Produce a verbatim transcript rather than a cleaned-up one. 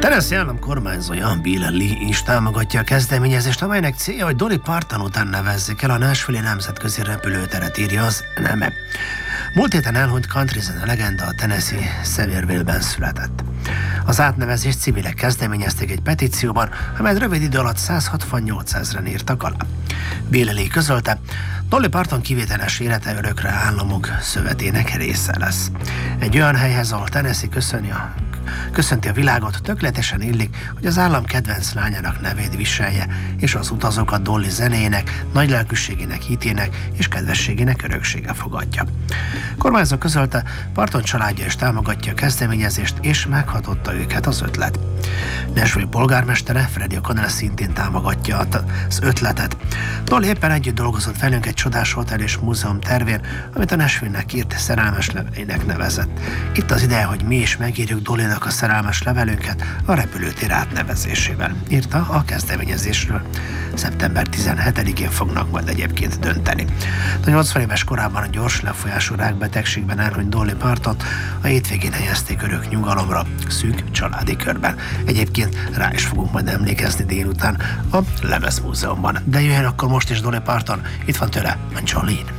Tennessee állam kormányzója Bill Lee is támogatja a kezdeményezést, amelynek célja, hogy Dolly Parton után nevezzék el a Nashville nemzetközi repülőteret, írja az Neme. Múlt héten elhunyt country zene legenda a Tennessee Sevierville-ben született. Az átnevezést civilek kezdeményezték egy petícióban, amelyet rövid idő alatt száz hatvannyolc ezren írtak alá. Bill Lee közölte, Dolly Parton kivételes élete örökre államok szövetének része lesz. Egy olyan helyhez, ahol Tennessee köszöni a Köszönti a világot, tökéletesen illik, hogy az állam kedvenc lányának nevét viselje, és az utazókat Dolly zenéjének, nagy lelkűségének, hitének és kedvességének öröksége fogadja. Kormányzó közölte, Parton családja is támogatja a kezdeményezést, és meghatotta őket az ötlet. Nashville polgármestere, Freddie O'Connell szintén támogatja az ötletet. Dolly éppen együtt dolgozott velünk egy csodás hotel és múzeum tervén, amit a Nashville-nek írt szerelmes levelének nevezett. Itt az ideje, hogy mi is megírjuk Dollynak a szerelmes levelünket a repülőtér átnevezésével, írta a kezdeményezésről. szeptember tizenhetedikén fognak majd egyébként dönteni. A nyolcvan éves korában a gyors lefolyású rákbetegségben elhunyt Dolly Parton a hétvégén helyezték örök nyugalomra, szűk családi körben. Egyébként rá is fogunk majd emlékezni délután a Lemezmúzeumban. De jöjjön akkor most is Dolly Parton, itt van tőle a Jolene.